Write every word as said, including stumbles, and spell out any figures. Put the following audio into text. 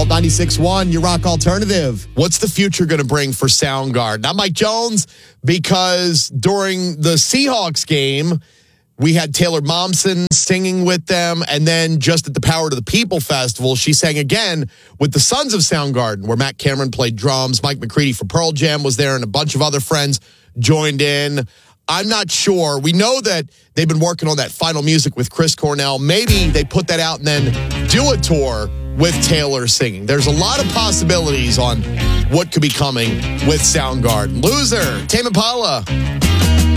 Alt ninety-six point one, your rock alternative. What's the future going to bring for Soundgarden? I'm Mike Jones, because during the Seahawks game, we had Taylor Momsen singing with them, and then just at the Power to the People Festival, she sang again with the Sons of Soundgarden, where Matt Cameron played drums, Mike McCready for Pearl Jam was there, and a bunch of other friends joined in. I'm not sure. We know that they've been working on that final music with Chris Cornell. Maybe they put that out and then do a tour with Taylor singing. There's a lot of possibilities on what could be coming with Soundgarden. Loser, Tame Impala.